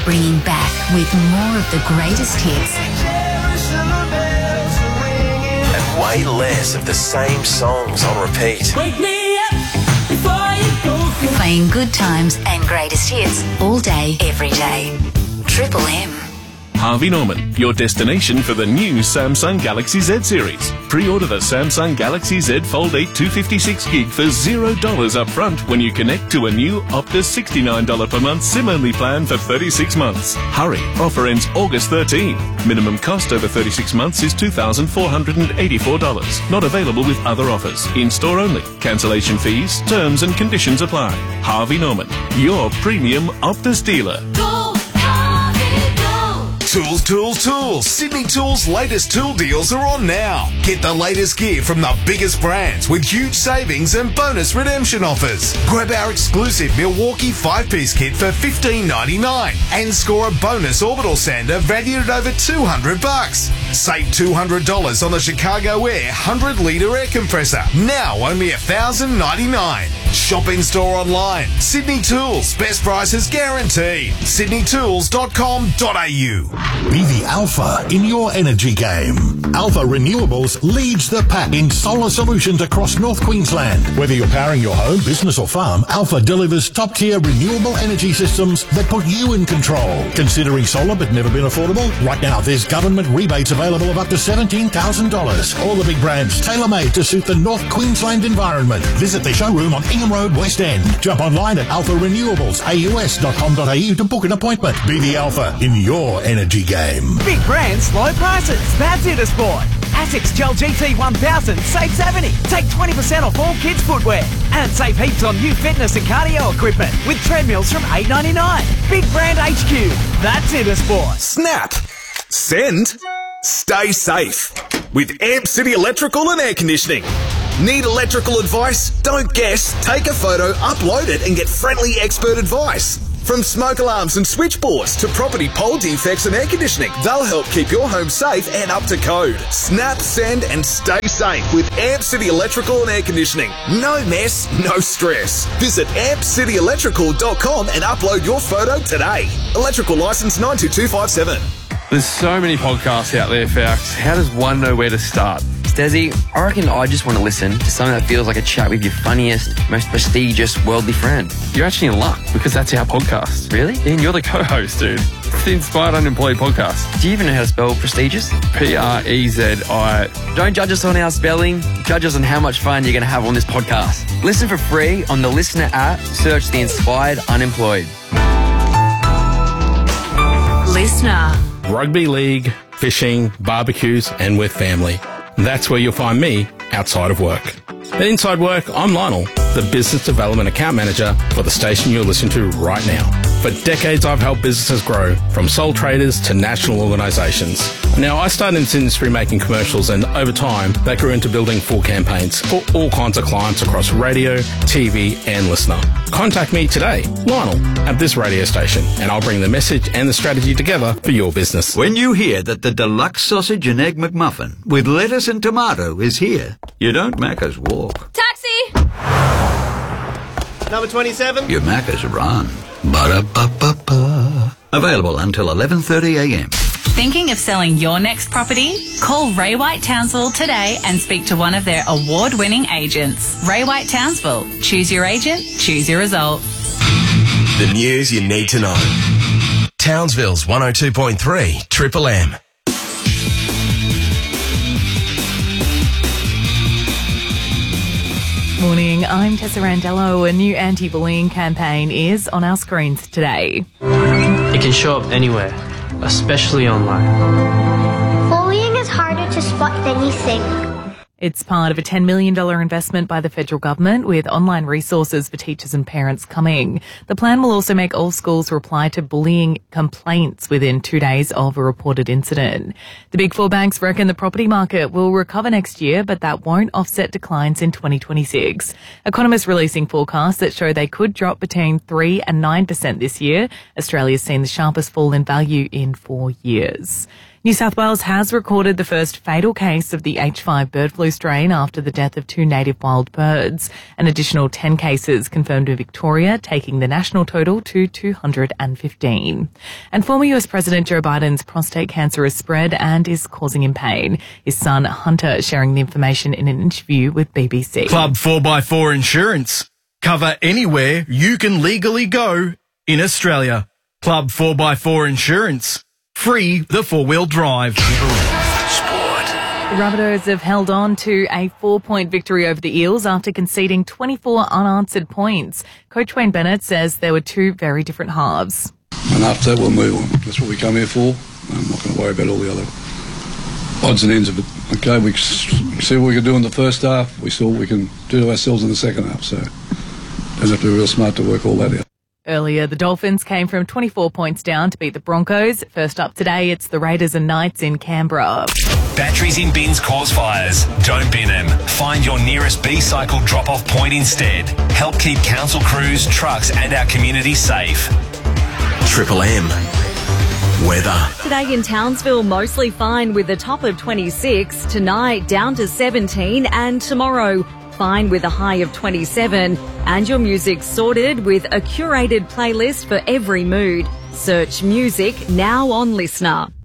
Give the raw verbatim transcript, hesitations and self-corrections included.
bringing back with more of the greatest hits. And way less of the same songs on repeat. Wake me up before you go. Playing good times and greatest hits all day, every day. Triple M. Harvey Norman, your destination for the new Samsung Galaxy Z series. Pre-order the Samsung Galaxy Z Fold eight two fifty-six gig for zero dollars up front when you connect to a new Optus sixty-nine dollars per month SIM-only plan for thirty-six months. Hurry, offer ends August thirteenth. Minimum cost over thirty-six months is two thousand four hundred eighty-four dollars. Not available with other offers. In-store only. Cancellation fees, terms and conditions apply. Harvey Norman, your premium Optus dealer. Go, Harvey, go. Tools, tools, tools. Sydney Tools' latest tool deals are on now. Get the latest gear from the biggest brands with huge savings and bonus redemption offers. Grab our exclusive Milwaukee five-piece kit for fifteen ninety-nine and score a bonus orbital sander valued at over two hundred bucks. Save two hundred dollars on the Chicago Air one hundred litre air compressor. Now only one thousand ninety-nine dollars. Shop in store online. Sydney Tools. Best prices guaranteed. sydney tools dot com dot a u. Be the alpha in your energy game. Alpha Renewables leads the pack in solar solutions across North Queensland. Whether you're powering your home, business or farm, Alpha delivers top-tier renewable energy systems that put you in control. Considering solar but never been affordable? Right now there's government rebates available of up to seventeen thousand dollars. All the big brands tailor-made to suit the North Queensland environment. Visit the showroom on Ingham Road, West End. Jump online at alpha renewables a u s dot com dot a u to book an appointment. Be the alpha in your energy game. Big brands, low prices. That's it, Sport. Asics Gel G T one thousand saves seventy. Take twenty percent off all kids' footwear. And save heaps on new fitness and cardio equipment with treadmills from eight ninety-nine. Big brand H Q. That's it, Sport. Snap. Send. Stay safe. With Amp City Electrical and Air Conditioning. Need electrical advice? Don't guess. Take a photo, upload it and get friendly expert advice. From smoke alarms and switchboards to property pole defects and air conditioning, they'll help keep your home safe and up to code. Snap, send and stay safe with Amp City Electrical and Air Conditioning. No mess, no stress. Visit amp city electrical dot com and upload your photo today. Electrical licence nine two two five seven. There's so many podcasts out there, Fax. How does one know where to start? Stazzy, I reckon I just want to listen to something that feels like a chat with your funniest, most prestigious worldly friend. You're actually in luck because that's our podcast. Really? Ian, you're the co-host, dude. It's the Inspired Unemployed podcast. Do you even know how to spell prestigious? P R E Z I. Don't judge us on our spelling. Judge us on how much fun you're going to have on this podcast. Listen for free on the Listener app. Search the Inspired Unemployed. Listener. Rugby league, fishing, barbecues, and with family. That's where you'll find me outside of work. At Inside Work, I'm Lionel, the Business Development Account Manager for the station you're listening to right now. For decades, I've helped businesses grow, from sole traders to national organisations. Now, I started in this industry making commercials, and over time, that grew into building full campaigns for all kinds of clients across radio, T V, and listener. Contact me today, Lionel, at this radio station, and I'll bring the message and the strategy together for your business. When you hear that the deluxe sausage and egg McMuffin with lettuce and tomato is here, you don't Macca's walk. Taxi! Number twenty-seven. You Macca's run. Ba-da-ba-ba-ba. Available until eleven thirty a m. Thinking of selling your next property? Call Ray White Townsville today and speak to one of their award-winning agents. Ray White Townsville. Choose your agent, choose your result. The news you need to know. Townsville's one oh two point three Triple M. Morning, I'm Tessa Randello. A new anti-bullying campaign is on our screens today. It can show up anywhere, especially online. Bullying is harder to spot than you think. It's part of a ten million dollars investment by the federal government, with online resources for teachers and parents coming. The plan will also make all schools reply to bullying complaints within two days of a reported incident. The big four banks reckon the property market will recover next year, but that won't offset declines in twenty twenty-six. Economists releasing forecasts that show they could drop between three and nine percent this year. Australia's seen the sharpest fall in value in four years. New South Wales has recorded the first fatal case of the H five bird flu strain after the death of two native wild birds. An additional ten cases confirmed in Victoria, taking the national total to two hundred fifteen. And former U S President Joe Biden's prostate cancer has spread and is causing him pain. His son Hunter sharing the information in an interview with B B C. Club four by four Insurance. Cover anywhere you can legally go in Australia. Club four by four Insurance. Free the four-wheel drive. The Rabbitohs have held on to a four-point victory over the Eels after conceding twenty-four unanswered points. Coach Wayne Bennett says there were two very different halves. And after that, we'll move on. That's what we come here for. I'm not going to worry about all the other odds and ends of it. Okay, we see what we can do in the first half. We saw what we can do to ourselves in the second half. So doesn't have to be real smart to work all that out. Earlier, the Dolphins came from twenty-four points down to beat the Broncos. First up today, it's the Raiders and Knights in Canberra. Batteries in bins cause fires. Don't bin them. Find your nearest B-Cycle drop-off point instead. Help keep council crews, trucks and our community safe. Triple M. Weather. Today in Townsville, mostly fine with a top of twenty-six. Tonight, down to seventeen. And tomorrow, fine with a high of twenty-seven. And your music sorted with a curated playlist for every mood. Search music now on Listener.